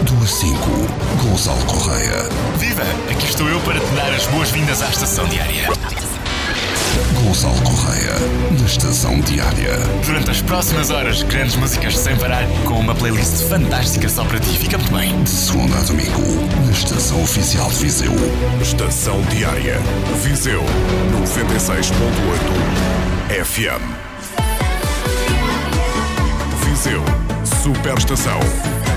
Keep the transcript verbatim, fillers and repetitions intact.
Do às cinco, Gonçalo Correia. Viva! Aqui estou eu para te dar as boas-vindas à Estação Diária. Gonçalo Correia, na Estação Diária. Durante as próximas horas, grandes músicas sem parar, com uma playlist fantástica só para ti. Fica muito bem. De segunda a domingo, na Estação Oficial de Viseu. Estação Diária. Viseu, noventa e seis ponto oito F M. Viseu, Superestação.